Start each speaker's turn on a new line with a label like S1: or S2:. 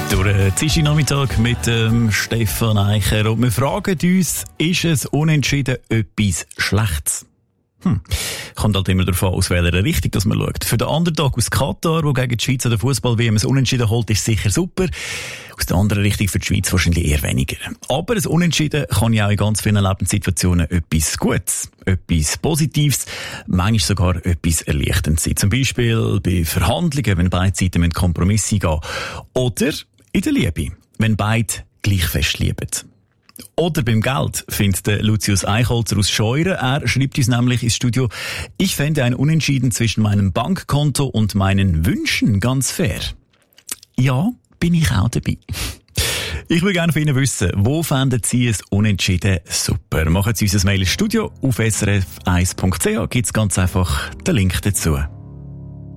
S1: Durch den Nachmittag mit Stefan Eicher. Und wir fragen uns, ist es unentschieden etwas Schlechtes? Kommt halt immer davon aus, welcher Richtung dass man schaut. Für den Underdog aus Katar, der gegen die Schweiz an der Fußball-WM ein Unentschieden holt, ist sicher super. Aus der anderen Richtung für die Schweiz wahrscheinlich eher weniger. Aber ein Unentschieden kann ja auch in ganz vielen Lebenssituationen etwas Gutes, etwas Positives, manchmal sogar etwas Erleichterndes sein. Zum Beispiel bei Verhandlungen, wenn beide Seiten mit Kompromisse eingehen. Oder in der Liebe, wenn beide gleich fest lieben. Oder beim Geld, findet der Lucius Eichholzer aus Scheuren. Er schreibt uns nämlich ins Studio: Ich fände ein Unentschieden zwischen meinem Bankkonto und meinen Wünschen ganz fair. Ja, bin ich auch dabei. Ich würde gerne von Ihnen wissen, wo fänden Sie es Unentschieden super? Machen Sie uns ein Mail ins Studio auf srf1.ch, gibt's ganz einfach den Link dazu.